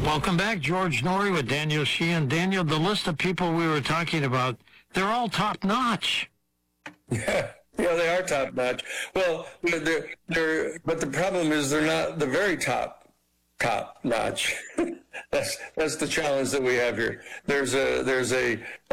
Welcome back, George Noory with Daniel Sheehan. Daniel, the list of people we were talking about, they're all top-notch. Yeah, they are top-notch. Well, but the problem is they're not the very top-notch. That's the challenge that we have here. There's a